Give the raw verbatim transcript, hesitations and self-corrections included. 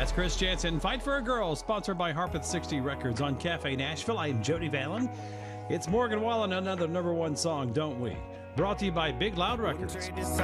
That's Chris Jansen. Fight for a Girl, sponsored by Harpeth sixty Records on Cafe Nashville. I am Jody Vallon. It's Morgan Wallen, another number one song, Don't We? Brought to you by Big Loud Records.